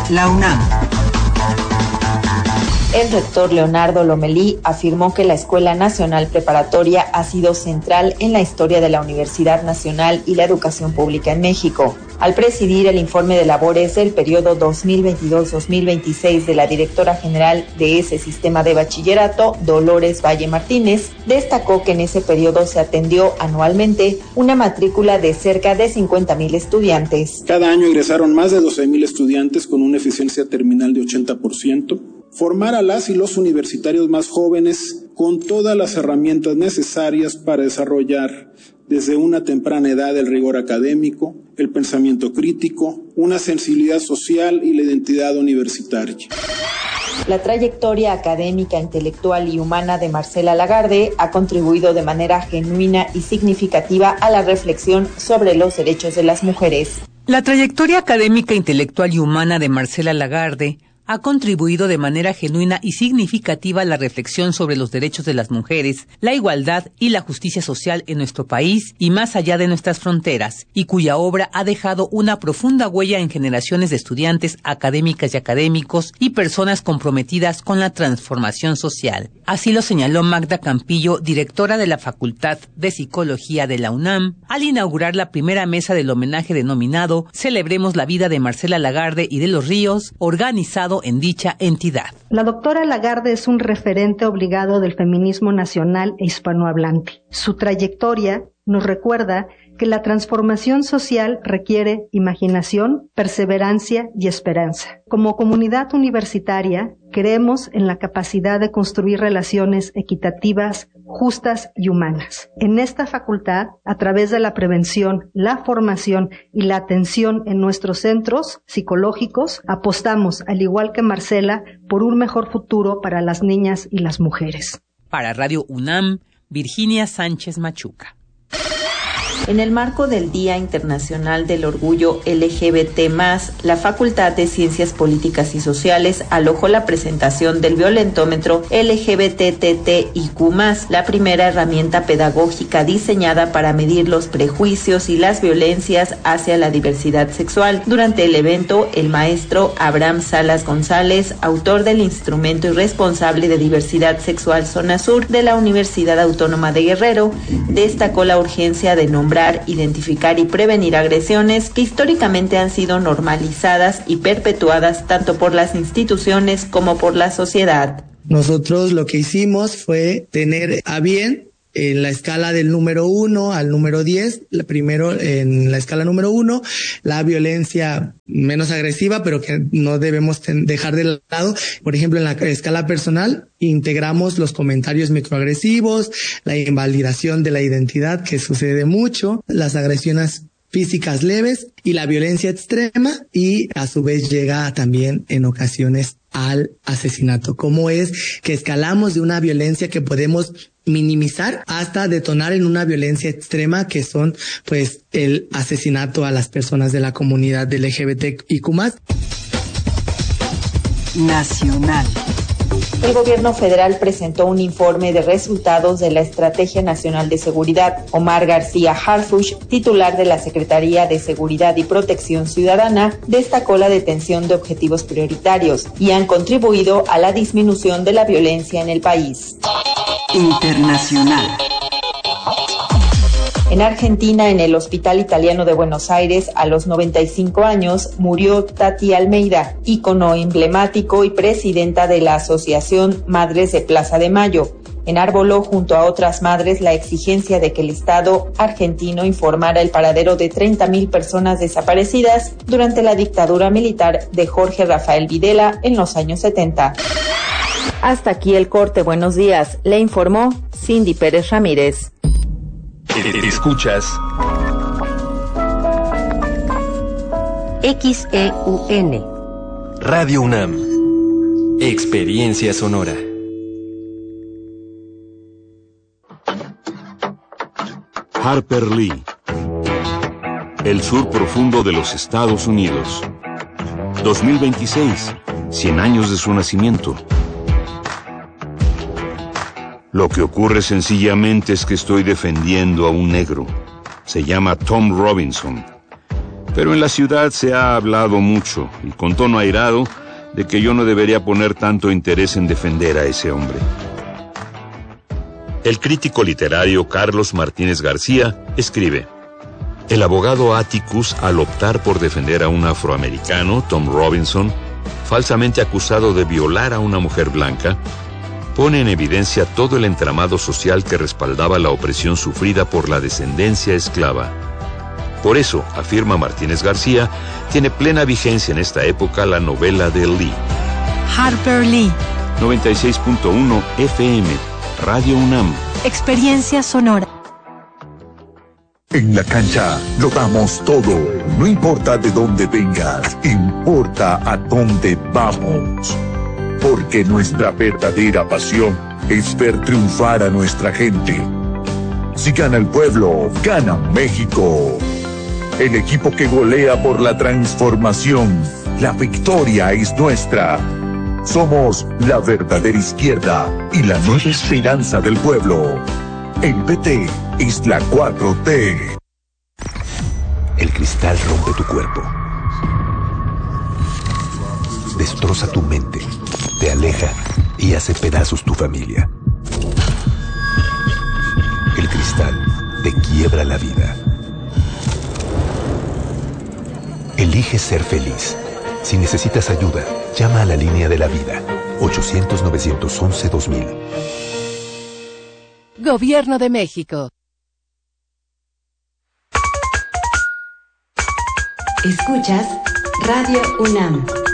La UNAM. El rector Leonardo Lomelí afirmó que la Escuela Nacional Preparatoria ha sido central en la historia de la Universidad Nacional y la educación pública en México. Al presidir el informe de labores del periodo 2022-2026 de la directora general de ese sistema de bachillerato, Dolores Valle Martínez, destacó que en ese periodo se atendió anualmente una matrícula de cerca de 50,000 estudiantes. Cada año ingresaron más de 12,000 estudiantes con una eficiencia terminal de 80%. Formar a las y los universitarios más jóvenes con todas las herramientas necesarias para desarrollar desde una temprana edad el rigor académico, el pensamiento crítico, una sensibilidad social y la identidad universitaria. La trayectoria académica, intelectual y humana de Marcela Lagarde ha contribuido de manera genuina y significativa a la reflexión sobre los derechos de las mujeres. La trayectoria académica, intelectual y humana de Marcela Lagarde ha contribuido de manera genuina y significativa a la reflexión sobre los derechos de las mujeres, la igualdad y la justicia social en nuestro país y más allá de nuestras fronteras, y cuya obra ha dejado una profunda huella en generaciones de estudiantes, académicas y académicos y personas comprometidas con la transformación social. Así lo señaló Magda Campillo, directora de la Facultad de Psicología de la UNAM, al inaugurar la primera mesa del homenaje denominado Celebremos la vida de Marcela Lagarde y de los Ríos, organizado en dicha entidad. La doctora Lagarde es un referente obligado del feminismo nacional e hispanohablante. Su trayectoria nos recuerda que la transformación social requiere imaginación, perseverancia y esperanza. Como comunidad universitaria, creemos en la capacidad de construir relaciones equitativas, justas y humanas. En esta facultad, a través de la prevención, la formación y la atención en nuestros centros psicológicos, apostamos, al igual que Marcela, por un mejor futuro para las niñas y las mujeres. Para Radio UNAM, Virginia Sánchez Machuca. En el marco del Día Internacional del Orgullo LGBT+, la Facultad de Ciencias Políticas y Sociales alojó la presentación del violentómetro LGBTTIQ+, la primera herramienta pedagógica diseñada para medir los prejuicios y las violencias hacia la diversidad sexual. Durante el evento, el maestro Abraham Salas González, autor del instrumento y responsable de diversidad sexual Zona Sur de la Universidad Autónoma de Guerrero, destacó la urgencia de nombrar, identificar y prevenir agresiones que históricamente han sido normalizadas y perpetuadas tanto por las instituciones como por la sociedad. Nosotros lo que hicimos fue tener a bien en la escala del número 1 al número 10, primero en la escala número 1, la violencia menos agresiva, pero que no debemos dejar de lado. Por ejemplo, en la escala personal, integramos los comentarios microagresivos, la invalidación de la identidad, que sucede mucho, las agresiones físicas leves y la violencia extrema, y a su vez llega también en ocasiones al asesinato. ¿Cómo es que escalamos de una violencia que podemos minimizar hasta detonar en una violencia extrema, que son pues el asesinato a las personas de la comunidad LGBTIQ+? Nacional. El gobierno federal presentó un informe de resultados de la Estrategia Nacional de Seguridad. Omar García Harfuch, titular de la Secretaría de Seguridad y Protección Ciudadana, destacó la detención de objetivos prioritarios y han contribuido a la disminución de la violencia en el país. Internacional. En Argentina, en el Hospital Italiano de Buenos Aires, a los 95 años, murió Tati Almeida, ícono emblemático y presidenta de la Asociación Madres de Plaza de Mayo. Enarboló junto a otras madres la exigencia de que el Estado argentino informara el paradero de 30,000 personas desaparecidas durante la dictadura militar de Jorge Rafael Videla en los años 70. Hasta aquí el corte. Buenos días. Le informó Cindy Pérez Ramírez. Escuchas XEUN Radio UNAM, Experiencia Sonora. Harper Lee, el sur profundo de los Estados Unidos. 2026, 100 años de su nacimiento. Lo que ocurre sencillamente es que estoy defendiendo a un negro. Se llama Tom Robinson. Pero en la ciudad se ha hablado mucho, y con tono airado, de que yo no debería poner tanto interés en defender a ese hombre. El crítico literario Carlos Martínez García escribe: el abogado Atticus, al optar por defender a un afroamericano, Tom Robinson, falsamente acusado de violar a una mujer blanca, pone en evidencia todo el entramado social que respaldaba la opresión sufrida por la descendencia esclava. Por eso, afirma Martínez García, tiene plena vigencia en esta época la novela de Lee. Harper Lee. 96.1 FM, Radio UNAM. Experiencia sonora. En la cancha lo damos todo. No importa de dónde vengas, importa a dónde vamos. Porque nuestra verdadera pasión es ver triunfar a nuestra gente. Si gana el pueblo, gana México. El equipo que golea por la transformación. La victoria es nuestra. Somos la verdadera izquierda y la nueva esperanza del pueblo. El PT es la 4T. El cristal rompe tu cuerpo. Destroza tu mente, te aleja y hace pedazos tu familia. El cristal te quiebra la vida. Elige ser feliz. Si necesitas ayuda, llama a la línea de la vida. 800-911-2000. Gobierno de México. Escuchas Radio UNAM.